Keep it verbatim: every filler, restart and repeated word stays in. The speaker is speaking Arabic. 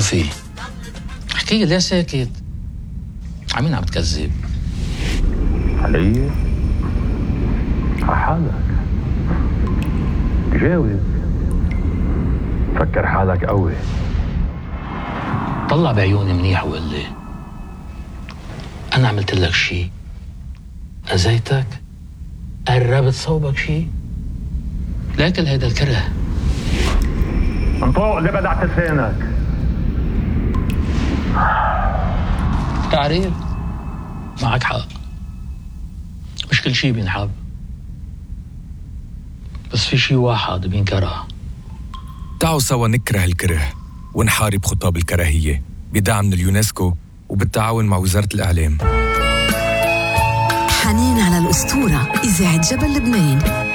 في؟ احكي لي ليه ساكت؟ عمين عم تكذب؟ علي؟ حالك جاوب، فكر حالك قوي. طلع بعيوني منيح وقال لي أنا عملت لك شي؟ أذيتك؟ قربت صوبك شي؟ لكن هيدا الكره انطوق اللي بدعت لسانك. تعريف معك حق، مش كل شي بينحب، بس في شي واحد بينكره. تعالوا سوا نكره الكره ونحارب خطاب الكراهية بدعم من اليونسكو وبالتعاون مع وزارة الإعلام. حنين على الأسطورة إذاعة جبل لبنان.